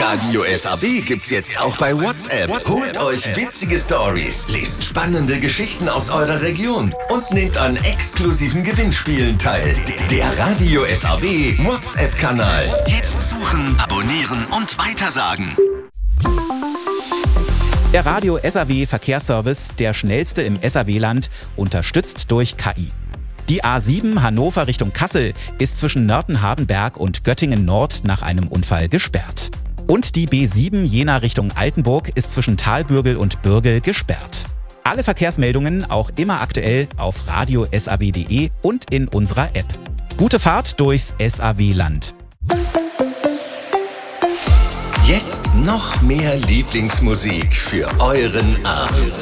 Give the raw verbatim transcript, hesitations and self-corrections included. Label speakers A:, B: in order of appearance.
A: Radio S A W gibt's jetzt auch bei WhatsApp. Holt euch witzige Stories, lest spannende Geschichten aus eurer Region und nehmt an exklusiven Gewinnspielen teil. Der Radio S A W WhatsApp-Kanal. Jetzt suchen, abonnieren und weitersagen.
B: Der Radio S A W Verkehrsservice, der schnellste im S A W-Land, unterstützt durch K I. Die A sieben Hannover Richtung Kassel ist zwischen Nörten-Hardenberg und Göttingen Nord nach einem Unfall gesperrt. Und die B sieben Jena Richtung Altenburg ist zwischen Talbürgel und Bürgel gesperrt. Alle Verkehrsmeldungen auch immer aktuell auf radio s a w punkt de und in unserer App. Gute Fahrt durchs S A W-Land.
A: Jetzt noch mehr Lieblingsmusik für euren Abend.